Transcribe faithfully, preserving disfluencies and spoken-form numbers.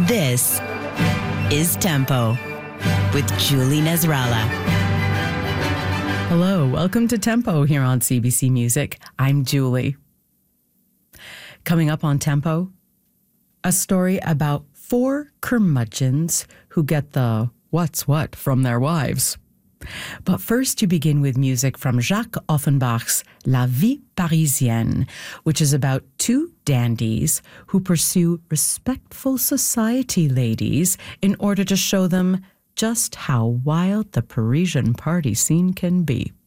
This is Tempo with Julie Nasrallah. Hello, welcome to Tempo here on C B C Music. I'm Julie. Coming up on Tempo, a story about four curmudgeons who get the what's what from their wives. But first, you begin with music from Jacques Offenbach's La Vie Parisienne, which is about two dandies who pursue respectful society ladies in order to show them just how wild the Parisian party scene can be.